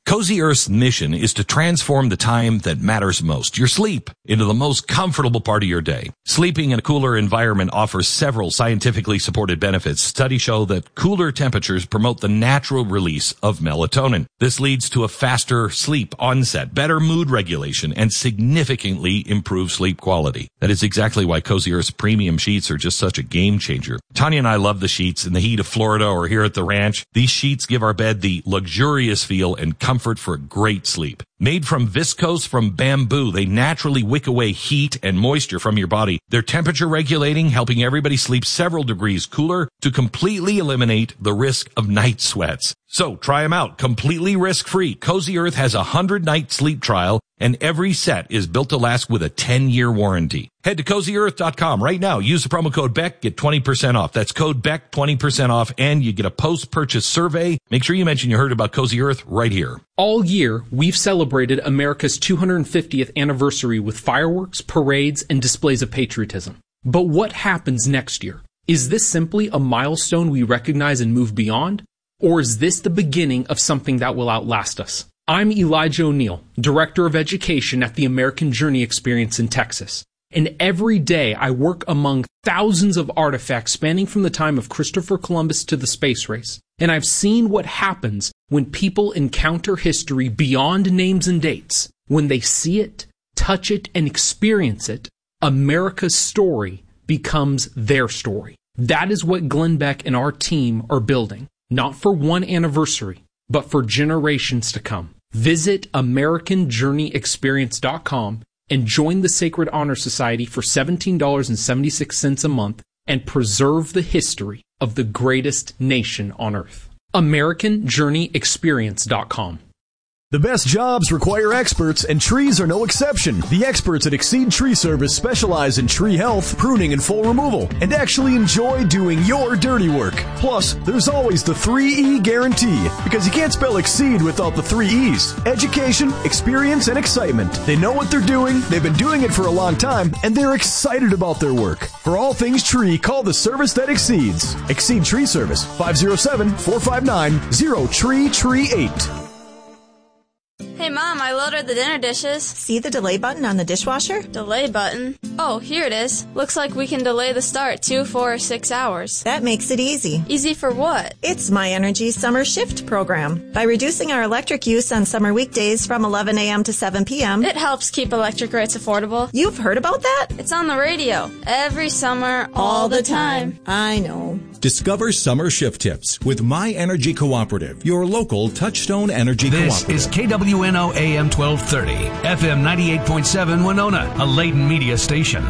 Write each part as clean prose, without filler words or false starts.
Cozy Earth's mission is to transform the time that matters most, your sleep, into the most comfortable part of your day. Sleeping in a cooler environment offers several scientifically supported benefits. Studies show that cooler temperatures promote the natural release of melatonin. This leads to a faster sleep onset, better mood regulation, and significantly improved sleep quality. That is exactly why Cozy Earth's premium sheets are just such a game changer. Tanya and I love the sheets in the heat of Florida or here at the ranch. These sheets give our bed the luxurious feel and comfort for a great sleep. Made from viscose from bamboo, they naturally wick away heat and moisture from your body. They're temperature regulating, helping everybody sleep several degrees cooler to completely eliminate the risk of night sweats. So try them out completely risk-free. Cozy Earth has a 100-night sleep trial, and every set is built to last with a 10-year warranty. Head to CozyEarth.com right now. Use the promo code BECK, get 20% off. That's code BECK, 20% off, and you get a post-purchase survey. Make sure you mention you heard about Cozy Earth right here. All year, we've celebrated America's 250th anniversary with fireworks, parades, and displays of patriotism. But what happens next year? Is this simply a milestone we recognize and move beyond? Or is this the beginning of something that will outlast us? I'm Elijah O'Neill, Director of Education at the American Journey Experience in Texas. And every day I work among thousands of artifacts spanning from the time of Christopher Columbus to the space race. And I've seen what happens when people encounter history beyond names and dates. When they see it, touch it, and experience it, America's story becomes their story. That is what Glenn Beck and our team are building. Not for one anniversary, but for generations to come. Visit AmericanJourneyExperience.com and join the Sacred Honor Society for $17.76 a month and preserve the history of the greatest nation on earth. AmericanJourneyExperience.com. The best jobs require experts, and trees are no exception. The experts at Exceed Tree Service specialize in tree health, pruning, and full removal, and actually enjoy doing your dirty work. Plus, there's always the 3E guarantee, because you can't spell Exceed without the 3 E's. Education, experience, and excitement. They know what they're doing, they've been doing it for a long time, and they're excited about their work. For all things tree, call the service that exceeds. Exceed Tree Service, 507-459-0TREE38. Hey, Mom, I loaded the dinner dishes. See the delay button on the dishwasher? Delay button? Oh, here it is. Looks like we can delay the start 2, 4, or 6 hours. That makes it easy. Easy for what? It's My Energy Summer Shift program. By reducing our electric use on summer weekdays from 11 a.m. to 7 p.m. It helps keep electric rates affordable. You've heard about that? It's on the radio. Every summer, all the time. I know. Discover summer shift tips with My Energy Cooperative, your local Touchstone Energy Cooperative. This is KWNO AM 1230, FM 98.7 Winona, a Layton media station.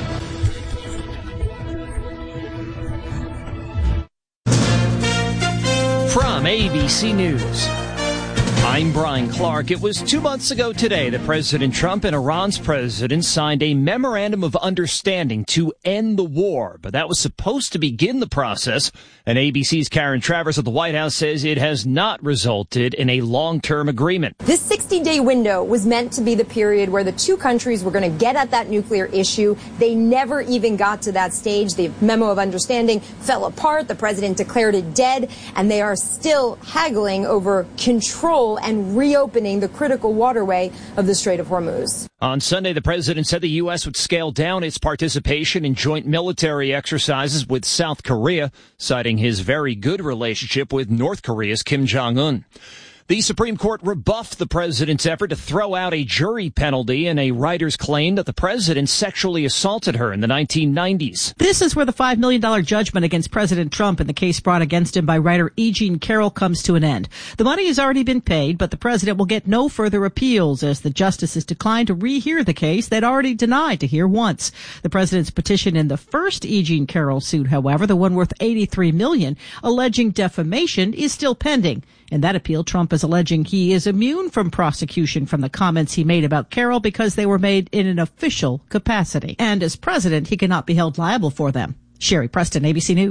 From ABC News, I'm Brian Clark. It was 2 months ago today that President Trump and Iran's president signed a memorandum of understanding to end the war, but that was supposed to begin the process. And ABC's Karen Travers at the White House says it has not resulted in a long-term agreement. This 60-day window was meant to be the period where the two countries were going to get at that nuclear issue. They never even got to that stage. The memo of understanding fell apart. The president declared it dead, and they are still haggling over control and reopening the critical waterway of the Strait of Hormuz. On Sunday, the president said the U.S. would scale down its participation in joint military exercises with South Korea, citing his very good relationship with North Korea's Kim Jong-un. The Supreme Court rebuffed the president's effort to throw out a jury penalty in a writer's claim that the president sexually assaulted her in the 1990s. This is where the $5 million judgment against President Trump and the case brought against him by writer E. Jean Carroll comes to an end. The money has already been paid, but the president will get no further appeals as the justices declined to rehear the case they'd already denied to hear once. The president's petition in the first E. Jean Carroll suit, however, the one worth $83 million, alleging defamation, is still pending. In that appeal, Trump is alleging he is immune from prosecution from the comments he made about Carroll because they were made in an official capacity. And as president, he cannot be held liable for them. Sherry Preston, ABC News.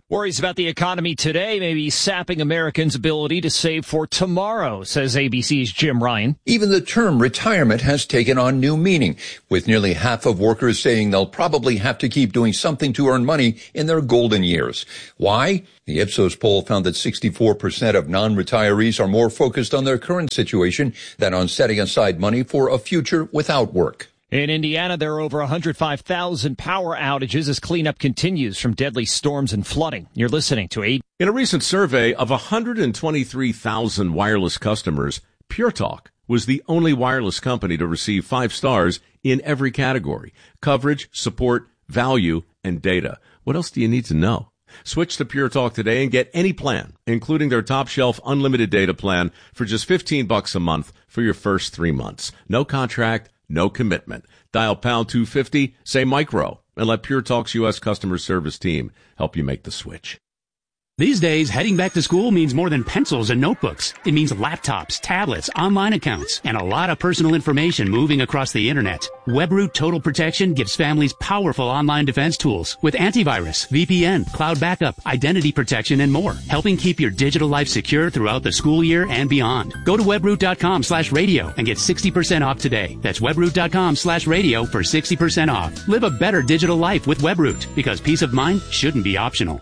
Worries about the economy today may be sapping Americans' ability to save for tomorrow, says ABC's Jim Ryan. Even the term retirement has taken on new meaning, with nearly half of workers saying they'll probably have to keep doing something to earn money in their golden years. Why? The Ipsos poll found that 64% of non-retirees are more focused on their current situation than on setting aside money for a future without work. In Indiana, there are over 105,000 power outages as cleanup continues from deadly storms and flooding. You're listening to In a recent survey of 123,000 wireless customers, Pure Talk was the only wireless company to receive 5 stars in every category: coverage, support, value, and data. What else do you need to know? Switch to Pure Talk today and get any plan, including their top shelf unlimited data plan, for just $15 a month for your first 3 months. No contract, no commitment. Dial pound 250, say micro, and let Pure Talk's U.S. customer service team help you make the switch. These days, heading back to school means more than pencils and notebooks. It means laptops, tablets, online accounts, and a lot of personal information moving across the internet. WebRoot Total Protection gives families powerful online defense tools with antivirus, VPN, cloud backup, identity protection, and more, helping keep your digital life secure throughout the school year and beyond. Go to webroot.com/radio and get 60% off today. That's webroot.com/radio for 60% off. Live a better digital life with WebRoot, because peace of mind shouldn't be optional.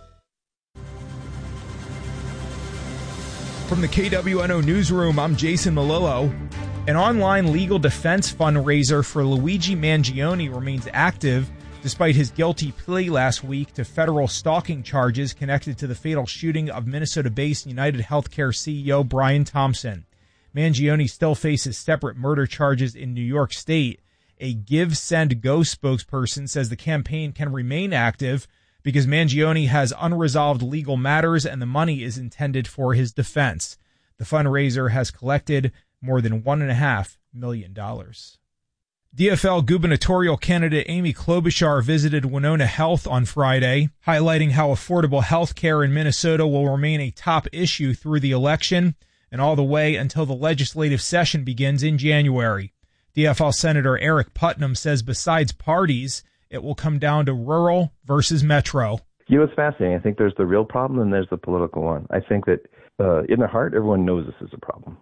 From the KWNO Newsroom, I'm Jason Malillo. An online legal defense fundraiser for Luigi Mangione remains active despite his guilty plea last week to federal stalking charges connected to the fatal shooting of Minnesota-based United Healthcare CEO Brian Thompson. Mangione still faces separate murder charges in New York State. A Give, Send, Go spokesperson says the campaign can remain active because Mangione has unresolved legal matters and the money is intended for his defense. The fundraiser has collected more than $1.5 million. DFL gubernatorial candidate Amy Klobuchar visited Winona Health on Friday, highlighting how affordable health care in Minnesota will remain a top issue through the election and all the way until the legislative session begins in January. DFL Senator Eric Putnam says besides parties, it will come down to rural versus metro. It's fascinating. I think there's the real problem and there's the political one. I think that in their heart, everyone knows this is a problem.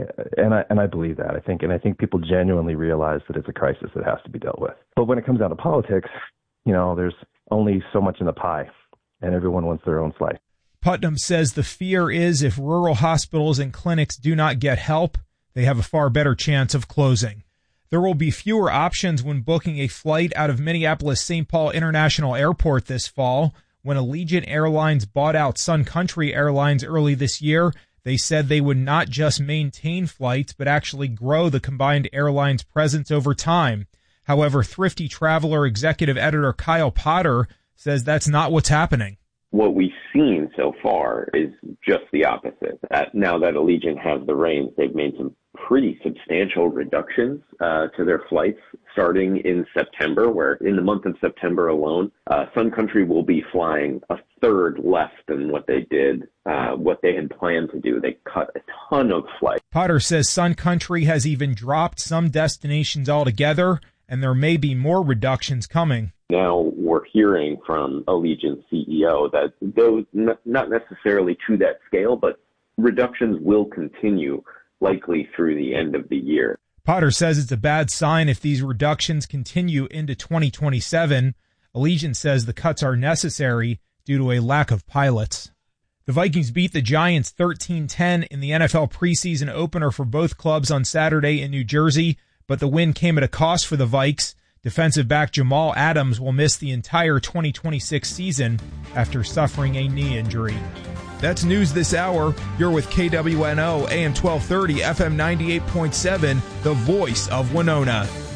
I believe that. I think people genuinely realize that it's a crisis that has to be dealt with. But when it comes down to politics, there's only so much in the pie, and everyone wants their own slice. Putnam says the fear is if rural hospitals and clinics do not get help, they have a far better chance of closing. There will be fewer options when booking a flight out of Minneapolis-St. Paul International Airport this fall. When Allegiant Airlines bought out Sun Country Airlines early this year, they said they would not just maintain flights, but actually grow the combined airline's presence over time. However, Thrifty Traveler executive editor Kyle Potter says that's not what's happening. What we've seen so far is just the opposite. Now that Allegiant has the reins, they've made some pretty substantial reductions to their flights starting in September, where in the month of September alone, Sun Country will be flying a third less than what they did, what they had planned to do. They cut a ton of flights. Potter says Sun Country has even dropped some destinations altogether, and there may be more reductions coming. Now we're hearing from Allegiant's CEO that those, not necessarily to that scale, but reductions will continue likely through the end of the year. Potter says it's a bad sign if these reductions continue into 2027. Allegiant says the cuts are necessary due to a lack of pilots. The Vikings beat the Giants 13-10 in the NFL preseason opener for both clubs on Saturday in New Jersey, but the win came at a cost for the Vikes. Defensive back Jamal Adams will miss the entire 2026 season after suffering a knee injury. That's news this hour. You're with KWNO AM 1230, FM 98.7, the voice of Winona.